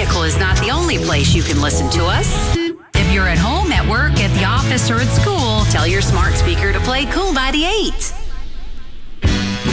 vehicle is not the only place you can listen to us. If you're at home, at work, at the office, or at school, tell your smart speaker to play Cool 98.